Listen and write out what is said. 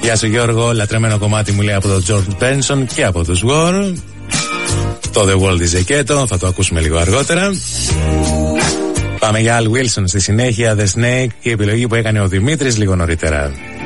Γεια σου Γιώργο, λατρεμένο κομμάτι μου λέει από τον George Benson και από τους War. Το The World is a Ghetto, θα το ακούσουμε λίγο αργότερα. Πάμε για Al Wilson στη συνέχεια, The Snake, και η επιλογή που έκανε ο Δημήτρης λίγο νωρίτερα.